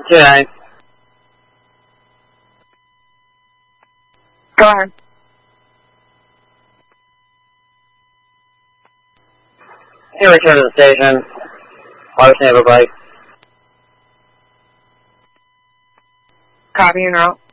2-9. Go ahead. Hey, return to the station. Large neighbor bike. Copy and route.